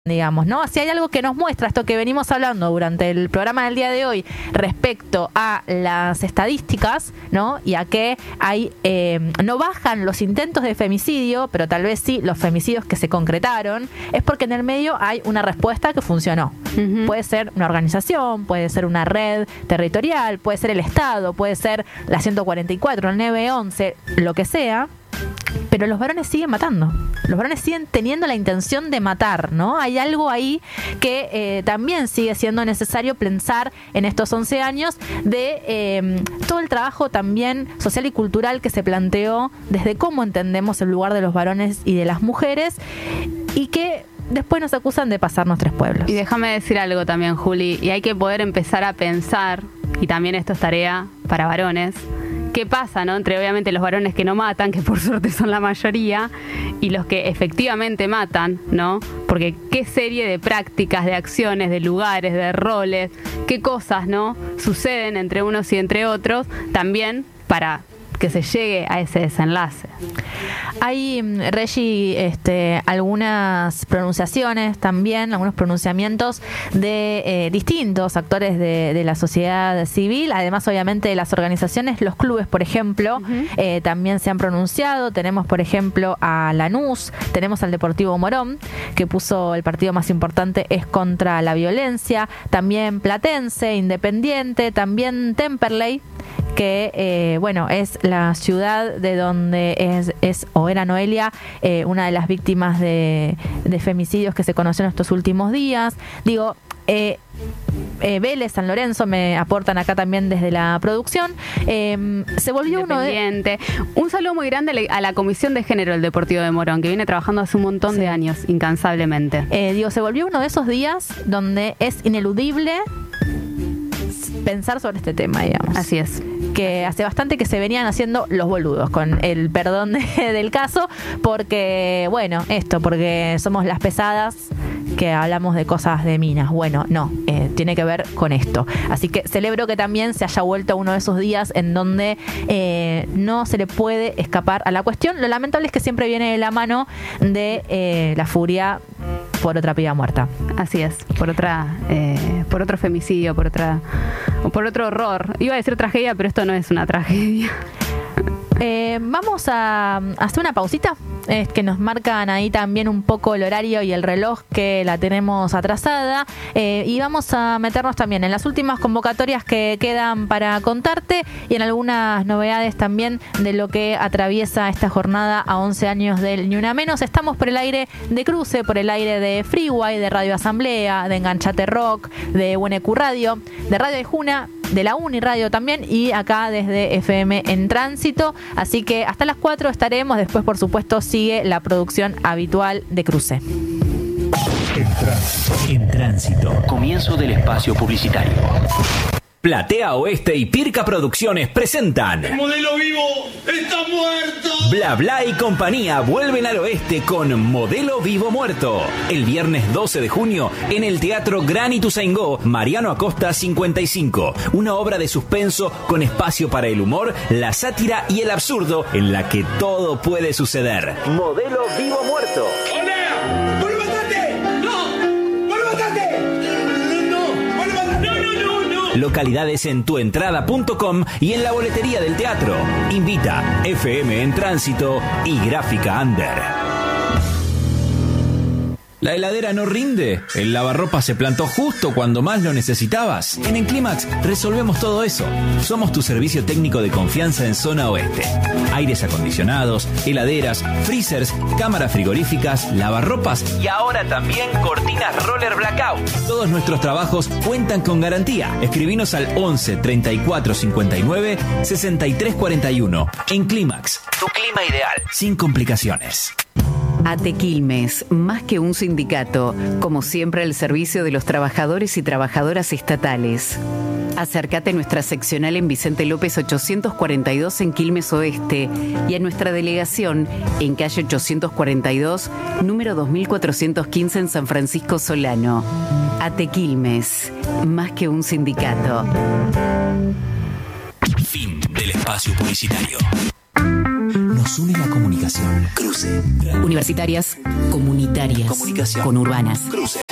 digamos, ¿no? Si hay algo que nos muestra esto que venimos hablando durante el programa del día de hoy respecto a las estadísticas, ¿no? Y a que hay no bajan los intentos de femicidio, pero tal vez sí los femicidios que se concretaron, es porque en el medio hay una respuesta que funcionó. Uh-huh. Puede ser una organización, puede ser una red territorial, puede ser el Estado, puede ser la 144, el 911, lo que sea. Pero los varones siguen matando. Los varones siguen teniendo la intención de matar, ¿no? Hay algo ahí que también sigue siendo necesario pensar en estos 11 años de todo el trabajo también social y cultural que se planteó desde cómo entendemos el lugar de los varones y de las mujeres, y que después nos acusan de pasarnos tres pueblos. Y déjame decir algo también, Juli, y hay que poder empezar a pensar, y también esto es tarea para varones, ¿qué pasa, no? Entre obviamente los varones que no matan, que por suerte son la mayoría, y los que efectivamente matan, ¿no? Porque qué serie de prácticas, de acciones, de lugares, de roles, qué cosas, ¿no? Suceden entre unos y entre otros, también para que se llegue a ese desenlace. Hay, Reggi, algunas pronunciaciones también, algunos pronunciamientos de distintos actores de la sociedad civil, además obviamente de las organizaciones, los clubes, por ejemplo, uh-huh. También se han pronunciado. Tenemos, por ejemplo, a Lanús, tenemos al Deportivo Morón, que puso el partido más importante es contra la violencia, también Platense, Independiente, también Temperley, que es la ciudad de donde es o era Noelia, una de las víctimas de femicidios que se conoció en estos últimos días. Digo, Vélez, San Lorenzo, me aportan acá también desde la producción. Se volvió uno de... Un saludo muy grande a la Comisión de Género del Deportivo de Morón, que viene trabajando hace un montón de años, incansablemente. Se volvió uno de esos días donde es ineludible pensar sobre este tema, digamos. Así es. Que hace bastante que se venían haciendo los boludos, con el perdón del caso, porque somos las pesadas que hablamos de cosas de minas. Bueno, no, tiene que ver con esto. Así que celebro que también se haya vuelto uno de esos días en donde no se le puede escapar a la cuestión. Lo lamentable es que siempre viene de la mano de la furia por otra piba muerta. Así es, por otro femicidio, por otro horror. Iba a decir tragedia, pero esto no es una tragedia. Vamos a hacer una pausita, que nos marcan ahí también un poco el horario y el reloj, que la tenemos atrasada, y vamos a meternos también en las últimas convocatorias que quedan para contarte y en algunas novedades también de lo que atraviesa esta jornada a 11 años del Ni Una Menos. Estamos por el aire de Cruce, por el aire de Freeway, de Radio Asamblea, de Enganchate Rock, de UNQ Radio, de Radio Ejuna, de la Uni Radio también, y acá desde FM en Tránsito. Así que hasta las 4 estaremos. Después, por supuesto, sigue la producción habitual de Cruce. En Tránsito. Comienzo del espacio publicitario. Platea Oeste y Pirca Producciones presentan ¡El modelo vivo está muerto! Bla Bla y compañía vuelven al oeste con Modelo Vivo Muerto. El viernes 12 de junio en el Teatro Gran Ituzaingó, Mariano Acosta 55. Una obra de suspenso con espacio para el humor, la sátira y el absurdo, en la que todo puede suceder. Modelo Vivo Muerto. ¡Olea! ¡Vuelve a matarte! ¡No! ¡Vuelve a matarte! ¡No! Localidades en tuentrada.com y en la boletería del teatro. Invita FM en Tránsito y Gráfica Under. ¿La heladera no rinde? ¿El lavarropa se plantó justo cuando más lo necesitabas? En Enclimax resolvemos todo eso. Somos tu servicio técnico de confianza en zona oeste. Aires acondicionados, heladeras, freezers, cámaras frigoríficas, lavarropas y ahora también cortinas roller blackout. Todos nuestros trabajos cuentan con garantía. Escribinos al 11 34 59 63 41. Enclimax, tu clima ideal, sin complicaciones. ATE Quilmes, más que un sindicato, como siempre al servicio de los trabajadores y trabajadoras estatales. Acércate a nuestra seccional en Vicente López 842 en Quilmes Oeste y a nuestra delegación en calle 842, número 2415 en San Francisco Solano. ATE Quilmes, más que un Fin del espacio publicitario. Nos une la comunicación. Cruce. Universitarias, comunitarias, Comunicación. conurbanas. Cruce.